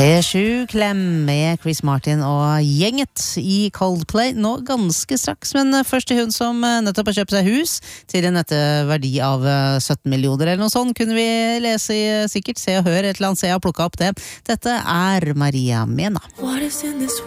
P7-klem med Chris Martin og gjenget i Coldplay nå ganske straks, men først til hun som nettopp har kjøpt seg hus til en netteverdi av 17 millioner eller noe sånt, kunne vi lese i sikkert Se og Hør et eller annet, så jeg har plukket opp det. Dette er Maria Mena.